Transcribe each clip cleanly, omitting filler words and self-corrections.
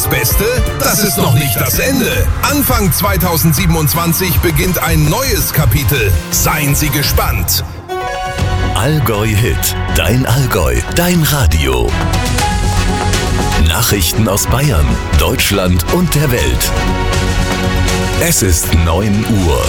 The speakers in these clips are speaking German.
das Beste? Das ist noch nicht das Ende. Anfang 2027 beginnt ein neues Kapitel. Seien Sie gespannt. Allgäu Hit, dein Allgäu, dein Radio. Nachrichten aus Bayern, Deutschland und der Welt. Es ist 9 Uhr.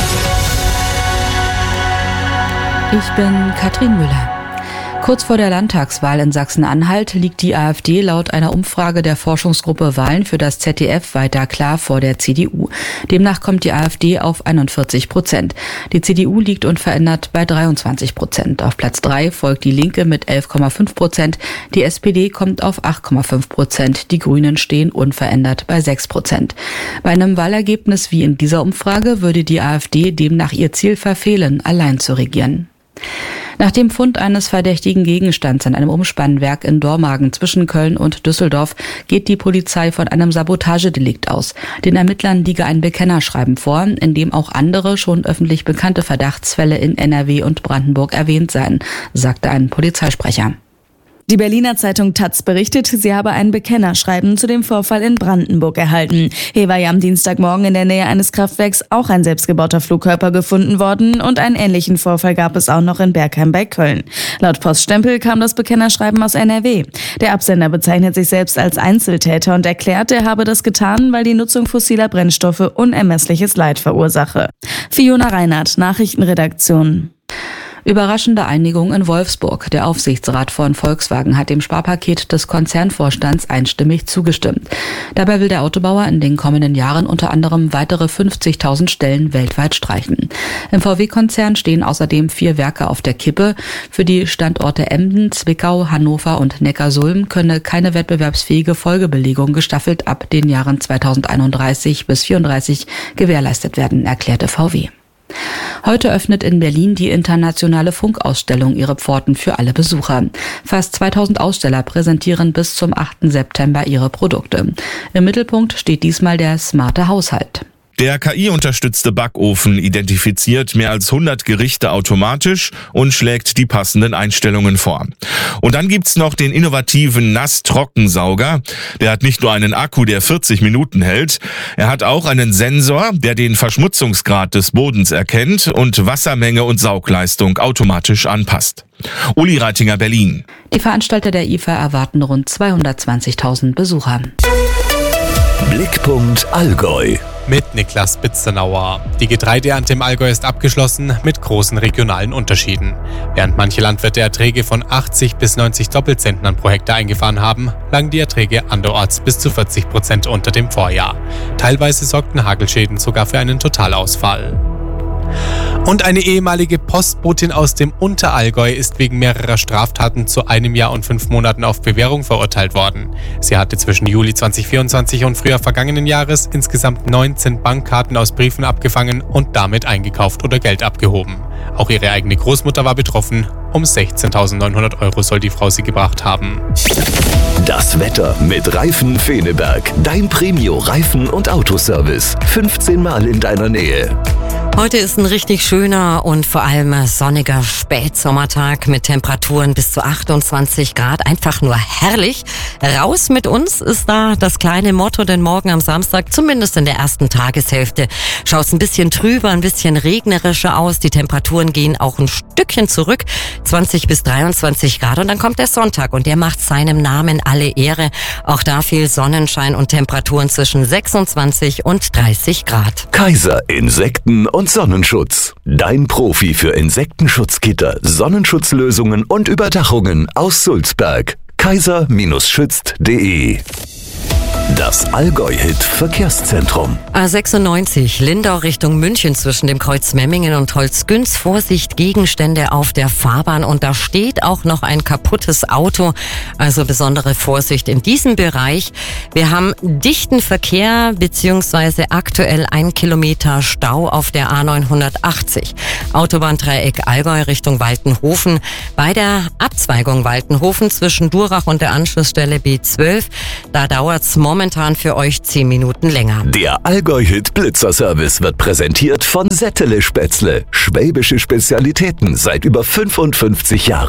Ich bin Katrin Müller. Kurz vor der Landtagswahl in Sachsen-Anhalt liegt die AfD laut einer Umfrage der Forschungsgruppe Wahlen für das ZDF weiter klar vor der CDU. Demnach kommt die AfD auf 41%. Die CDU liegt unverändert bei 23%. Auf Platz 3 folgt die Linke mit 11,5%. Die SPD kommt auf 8,5%. Die Grünen stehen unverändert bei 6%. Bei einem Wahlergebnis wie in dieser Umfrage würde die AfD demnach ihr Ziel verfehlen, allein zu regieren. Nach dem Fund eines verdächtigen Gegenstands an einem Umspannwerk in Dormagen zwischen Köln und Düsseldorf geht die Polizei von einem Sabotagedelikt aus. Den Ermittlern liege ein Bekennerschreiben vor, in dem auch andere schon öffentlich bekannte Verdachtsfälle in NRW und Brandenburg erwähnt seien, sagte ein Polizeisprecher. Die Berliner Zeitung taz berichtet, sie habe ein Bekennerschreiben zu dem Vorfall in Brandenburg erhalten. Hier war ja am Dienstagmorgen in der Nähe eines Kraftwerks auch ein selbstgebauter Flugkörper gefunden worden und einen ähnlichen Vorfall gab es auch noch in Bergheim bei Köln. Laut Poststempel kam das Bekennerschreiben aus NRW. Der Absender bezeichnet sich selbst als Einzeltäter und erklärt, er habe das getan, weil die Nutzung fossiler Brennstoffe unermessliches Leid verursache. Fiona Reinhardt, Nachrichtenredaktion. Überraschende Einigung in Wolfsburg. Der Aufsichtsrat von Volkswagen hat dem Sparpaket des Konzernvorstands einstimmig zugestimmt. Dabei will der Autobauer in den kommenden Jahren unter anderem weitere 50.000 Stellen weltweit streichen. Im VW-Konzern stehen außerdem 4 Werke auf der Kippe. Für die Standorte Emden, Zwickau, Hannover und Neckarsulm könne keine wettbewerbsfähige Folgebelegung gestaffelt ab den Jahren 2031 bis 2034 gewährleistet werden, erklärte VW. Heute öffnet in Berlin die internationale Funkausstellung ihre Pforten für alle Besucher. Fast 2000 Aussteller präsentieren bis zum 8. September ihre Produkte. Im Mittelpunkt steht diesmal der smarte Haushalt. Der KI-unterstützte Backofen identifiziert mehr als 100 Gerichte automatisch und schlägt die passenden Einstellungen vor. Und dann gibt's noch den innovativen Nass-Trockensauger. Der hat nicht nur einen Akku, der 40 Minuten hält, er hat auch einen Sensor, der den Verschmutzungsgrad des Bodens erkennt und Wassermenge und Saugleistung automatisch anpasst. Uli Reitinger, Berlin. Die Veranstalter der IFA erwarten rund 220.000 Besucher. Blickpunkt Allgäu. Mit Niklas Bitzenauer. Die Getreideernte im Allgäu ist abgeschlossen mit großen regionalen Unterschieden. Während manche Landwirte Erträge von 80 bis 90 Doppelzentnern pro Hektar eingefahren haben, lagen die Erträge anderorts bis zu 40% unter dem Vorjahr. Teilweise sorgten Hagelschäden sogar für einen Totalausfall. Und eine ehemalige Postbotin aus dem Unterallgäu ist wegen mehrerer Straftaten zu 1 Jahr und 5 Monaten auf Bewährung verurteilt worden. Sie hatte zwischen Juli 2024 und Frühjahr vergangenen Jahres insgesamt 19 Bankkarten aus Briefen abgefangen und damit eingekauft oder Geld abgehoben. Auch ihre eigene Großmutter war betroffen. Um 16.900 € soll die Frau sie gebracht haben. Das Wetter mit Reifen Feneberg. Dein Premio-Reifen- und Autoservice. 15 Mal in deiner Nähe. Heute ist ein richtig schöner und vor allem sonniger Spätsommertag mit Temperaturen bis zu 28 Grad. Einfach nur herrlich. Raus mit uns ist da das kleine Motto, denn morgen am Samstag, zumindest in der ersten Tageshälfte, schaut es ein bisschen trüber, ein bisschen regnerischer aus. Die Temperaturen gehen auch ein Stückchen zurück, 20 bis 23 Grad. Und dann kommt der Sonntag und der macht seinem Namen alle Ehre. Auch da viel Sonnenschein und Temperaturen zwischen 26 und 30 Grad. Kaiser Insekten und Sonnenschutz. Dein Profi für Insektenschutzgitter, Sonnenschutzlösungen und Überdachungen aus Sulzberg. kaiser-schützt.de. Das Allgäu-Hit-Verkehrszentrum. A96 Lindau Richtung München zwischen dem Kreuz Memmingen und Holzgünz. Vorsicht, Gegenstände auf der Fahrbahn und da steht auch noch ein kaputtes Auto. Also besondere Vorsicht in diesem Bereich. Wir haben dichten Verkehr beziehungsweise aktuell 1 Kilometer Stau auf der A980. Autobahndreieck Allgäu Richtung Waltenhofen. Bei der Abzweigung Waltenhofen zwischen Durach und der Anschlussstelle B12, da dauert's momentan für euch 10 Minuten länger. Der Allgäu-Hit Blitzerservice wird präsentiert von Settele Spätzle. Schwäbische Spezialitäten seit über 55 Jahren.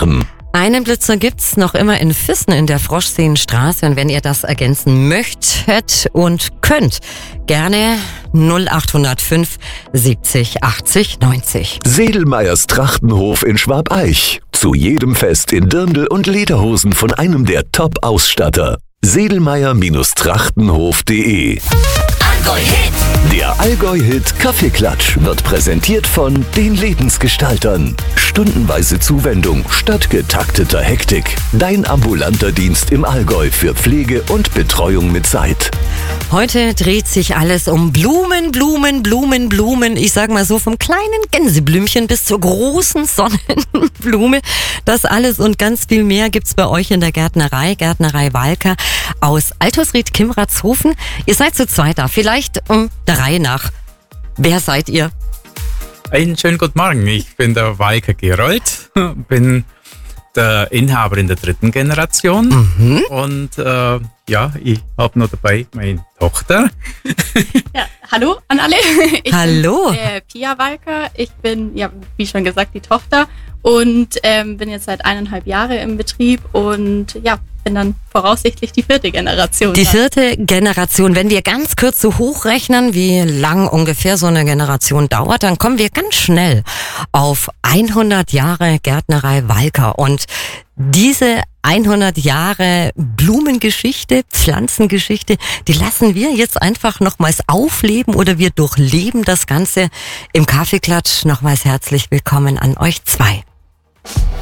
Einen Blitzer gibt's noch immer in Füssen in der Froschseenstraße. Und wenn ihr das ergänzen möchtet und könnt, gerne 0805 70 80 90. Sedelmeyers Trachtenhof in Schwabeich. Zu jedem Fest in Dirndl und Lederhosen von einem der Top-Ausstatter. Sedelmeyer-Trachtenhof.de. Der Allgäu-Hit Kaffeeklatsch wird präsentiert von den Lebensgestaltern. Stundenweise Zuwendung statt getakteter Hektik. Dein ambulanter Dienst im Allgäu für Pflege und Betreuung mit Zeit. Heute dreht sich alles um Blumen, Blumen, Blumen, Blumen. Ich sag mal so, vom kleinen Gänseblümchen bis zur großen Sonnenblume. Das alles und ganz viel mehr gibt's bei euch in der Gärtnerei Walker aus Altosried-Kimratshofen. Ihr seid zu zweit da, vielleicht der Reihe nach. Wer seid ihr? Einen schönen guten Morgen, ich bin der Walker Gerold, bin der Inhaber in der 3. Generation und ich habe noch dabei meine Tochter. Ja, hallo an alle. Ich Hallo. bin Pia Walker, ich bin, wie schon gesagt, die Tochter und bin jetzt seit 1,5 Jahren im Betrieb und bin dann voraussichtlich die 4. Generation. Die 4. Generation. Wenn wir ganz kurz so hochrechnen, wie lang ungefähr so eine Generation dauert, dann kommen wir ganz schnell auf 100 Jahre Gärtnerei Walker. Und diese 100 Jahre Blumengeschichte, Pflanzengeschichte, die lassen wir jetzt einfach nochmals aufleben oder wir durchleben das Ganze im Kaffeeklatsch. Nochmals herzlich willkommen an euch zwei.